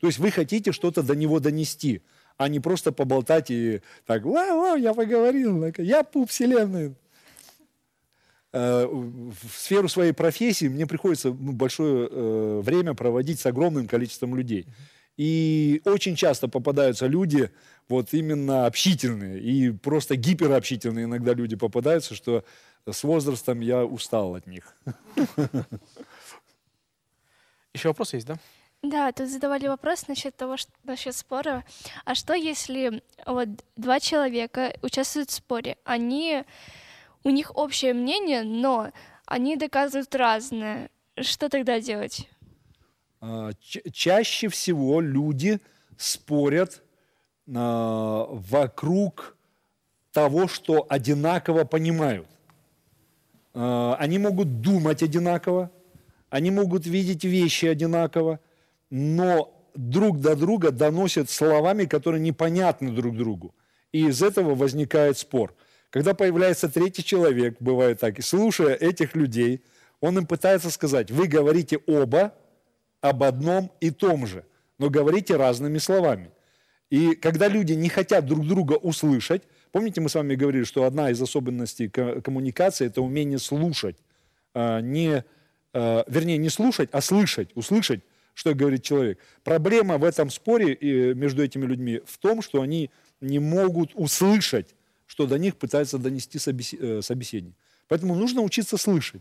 То есть вы хотите что-то до него донести, а не просто поболтать и так, вау, я поговорил, я пуп вселенной. В сферу своей профессии мне приходится большое время проводить с огромным количеством людей. И очень часто попадаются люди вот именно общительные, и просто гиперобщительные иногда люди попадаются, что с возрастом я устал от них. Еще вопрос есть, да? Да, тут задавали вопрос насчет спора. А что если вот два человека участвуют в споре, у них общее мнение, но они доказывают разное. Что тогда делать? Чаще всего люди спорят вокруг того, что одинаково понимают. Они могут думать одинаково, они могут видеть вещи одинаково, но друг до друга доносят словами, которые непонятны друг другу. И из этого возникает спор. Когда появляется третий человек, бывает так, и слушая этих людей, он им пытается сказать, вы говорите оба об одном и том же, но говорите разными словами. И когда люди не хотят друг друга услышать, помните, мы с вами говорили, что одна из особенностей коммуникации – это умение слушать. Не слушать, а слышать, услышать, что говорит человек. Проблема в этом споре между этими людьми в том, что они не могут услышать, что до них пытается донести собеседник. Поэтому нужно учиться слышать.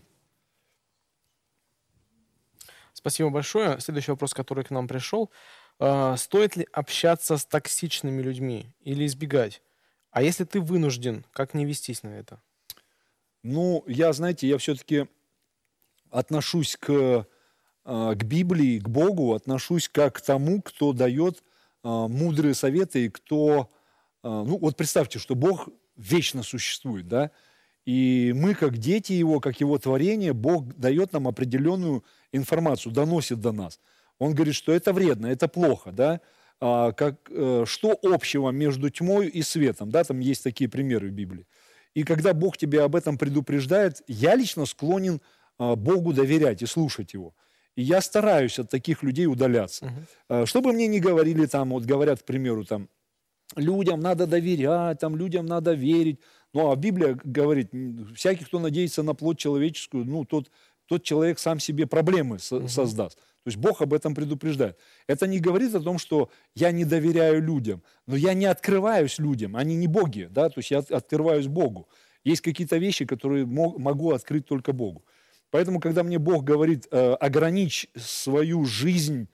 Спасибо большое. Следующий вопрос, который к нам пришел. Стоит ли общаться с токсичными людьми или избегать? А если ты вынужден, как не вестись на это? Я все-таки отношусь к Библии, к Богу, отношусь как к тому, кто дает мудрые советы, и кто... вот представьте, что Бог вечно существует, да? И мы, как дети Его, как Его творение, Бог дает нам определенную информацию, доносит до нас. Он говорит, что это вредно, это плохо, да? Что общего между тьмой и светом, да? Там есть такие примеры в Библии. И когда Бог тебя об этом предупреждает, я лично склонен Богу доверять и слушать Его. И я стараюсь от таких людей удаляться. Что бы мне ни говорили, говорят, к примеру, людям надо доверять, людям надо верить. А Библия говорит, всякий, кто надеется на плоть человеческую, тот человек сам себе проблемы создаст. То есть Бог об этом предупреждает. Это не говорит о том, что я не доверяю людям, но я не открываюсь людям, они не боги, да? То есть я открываюсь Богу. Есть какие-то вещи, которые могу открыть только Богу. Поэтому, когда мне Бог говорит, ограничь свою жизнь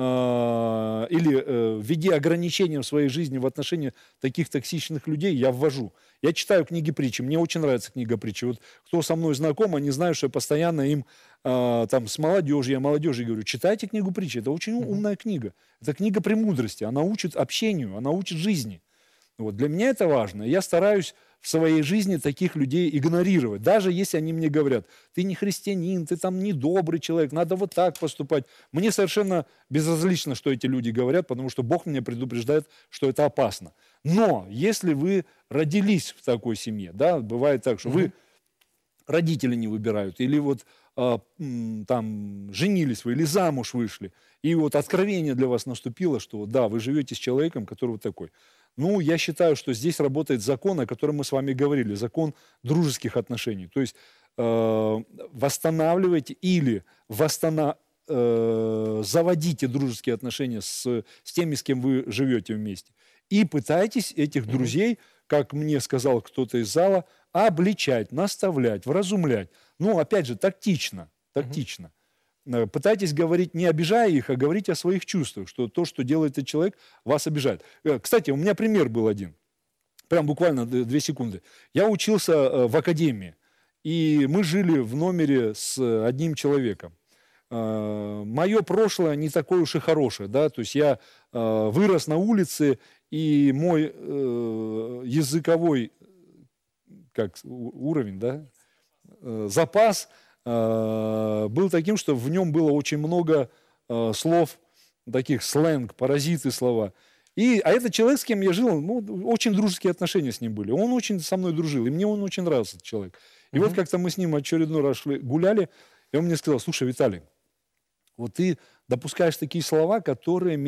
или введи ограничения в своей жизни в отношении таких токсичных людей, я ввожу. Я читаю книги притчи, мне очень нравится книга притчи. Вот кто со мной знаком, они знают, что я постоянно им с молодежью, я молодежи говорю, читайте книгу притчи, это очень умная книга. Это книга премудрости, она учит общению, она учит жизни. Для меня это важно. Я стараюсь в своей жизни таких людей игнорировать. Даже если они мне говорят, ты не христианин, ты не добрый человек, надо вот так поступать. Мне совершенно безразлично, что эти люди говорят, потому что Бог меня предупреждает, что это опасно. Но если вы родились в такой семье, да, бывает так, что вы родители не выбирают, или женились вы, или замуж вышли, и откровение для вас наступило, что да, вы живете с человеком, который такой. Я считаю, что здесь работает закон, о котором мы с вами говорили, закон дружеских отношений. То есть восстанавливайте или заводите дружеские отношения с теми, с кем вы живете вместе. И пытайтесь этих друзей, как мне сказал кто-то из зала, обличать, наставлять, вразумлять. Опять же, тактично. Пытайтесь говорить, не обижая их, а говорить о своих чувствах, что то, что делает этот человек, вас обижает. Кстати, у меня пример был один. Прям буквально 2 секунды. Я учился в академии, и мы жили в номере с одним человеком. Мое прошлое не такое уж и хорошее, да, то есть я вырос на улице, и мой языковой уровень, да, запас был таким, что в нем было очень много слов, таких сленг, паразиты слова. А этот человек, с кем я жил, очень дружеские отношения с ним были. Он очень со мной дружил, и мне он очень нравился, этот человек. И как-то мы с ним очередной раз гуляли, и он мне сказал, слушай, Виталий, ты допускаешь такие слова, которые